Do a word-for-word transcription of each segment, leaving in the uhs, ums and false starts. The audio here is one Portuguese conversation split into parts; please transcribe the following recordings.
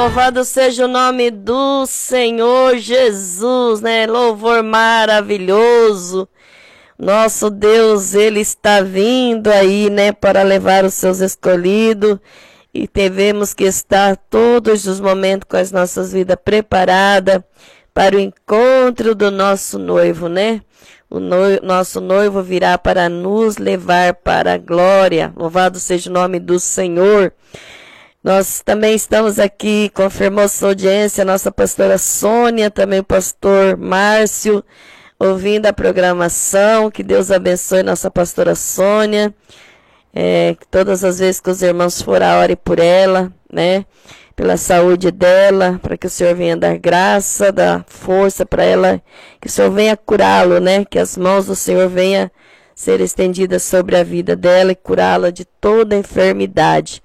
Louvado seja o nome do Senhor Jesus, né? Louvor maravilhoso. Nosso Deus, Ele está vindo aí, né? Para levar os seus escolhidos. E devemos que estar todos os momentos com as nossas vidas preparadas para o encontro do nosso noivo, né? O noivo, nosso noivo virá para nos levar para a glória. Louvado seja o nome do Senhor. Nós também estamos aqui, confirmou sua audiência, a nossa pastora Sônia, também o pastor Márcio, ouvindo a programação. Que Deus abençoe nossa pastora Sônia. É, que todas as vezes que os irmãos forem, ore por ela, né? Pela saúde dela, para que o Senhor venha dar graça, dar força para ela, que o Senhor venha curá-lo, né? Que as mãos do Senhor venham ser estendidas sobre a vida dela e curá-la de toda enfermidade.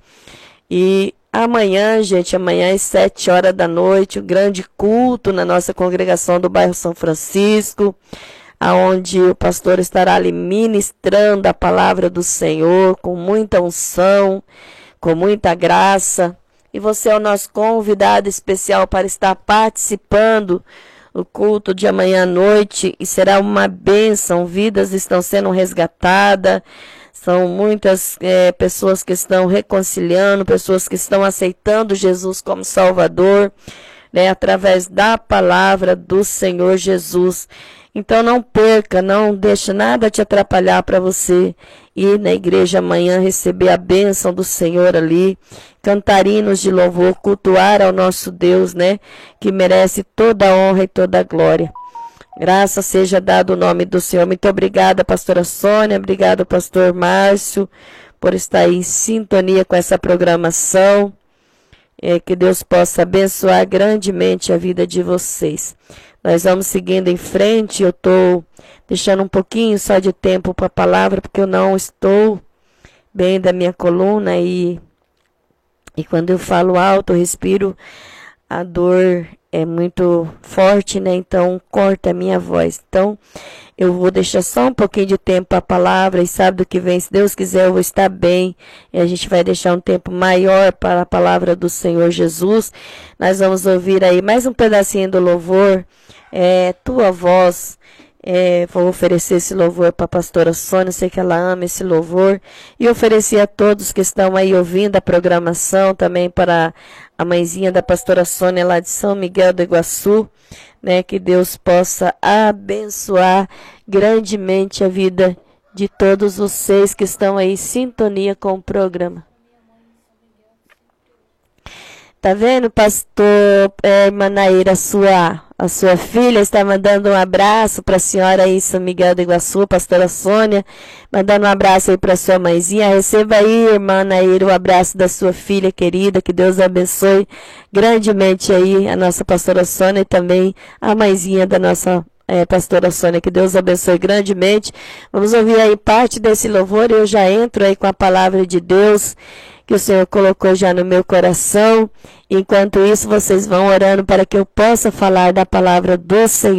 E amanhã, gente, amanhã às sete horas da noite, um grande culto na nossa congregação do bairro São Francisco, aonde o pastor estará ali ministrando a palavra do Senhor com muita unção, com muita graça. E você é o nosso convidado especial para estar participando do culto de amanhã à noite. E será uma bênção, vidas estão sendo resgatadas. São muitas é, pessoas que estão reconciliando, pessoas que estão aceitando Jesus como Salvador, né, através da palavra do Senhor Jesus. Então não perca, não deixe nada te atrapalhar para você ir na igreja amanhã, receber a bênção do Senhor ali, cantar hinos de louvor, cultuar ao nosso Deus, né, que merece toda a honra e toda a glória. Graças seja dado o nome do Senhor. Muito obrigada, pastora Sônia, obrigado, pastor Márcio, por estar aí em sintonia com essa programação. É, que Deus possa abençoar grandemente a vida de vocês. Nós vamos seguindo em frente. Eu estou deixando um pouquinho só de tempo para a palavra, porque eu não estou bem da minha coluna e, e quando eu falo alto, eu respiro, a dor é muito forte, né? Então, corta a minha voz. Então, eu vou deixar só um pouquinho de tempo para a palavra e sábado que vem, se Deus quiser, eu vou estar bem. E a gente vai deixar um tempo maior para a palavra do Senhor Jesus. Nós vamos ouvir aí mais um pedacinho do louvor. É, tua voz. É, vou oferecer esse louvor para a pastora Sônia, sei que ela ama esse louvor, e oferecer a todos que estão aí ouvindo a programação, também para a mãezinha da pastora Sônia lá de São Miguel do Iguaçu, né, que Deus possa abençoar grandemente a vida de todos vocês que estão aí em sintonia com o programa. Tá vendo, pastor, é, irmã Naíra, a sua, a sua filha está mandando um abraço para a senhora aí em São Miguel do Iguaçu, pastora Sônia, mandando um abraço aí para sua mãezinha. Receba aí, irmã Naíra, o abraço da sua filha querida, que Deus abençoe grandemente aí a nossa pastora Sônia e também a mãezinha da nossa é, pastora Sônia, que Deus abençoe grandemente. Vamos ouvir aí parte desse louvor e eu já entro aí com a palavra de Deus que o Senhor colocou já no meu coração. Enquanto isso, vocês vão orando para que eu possa falar da palavra do Senhor.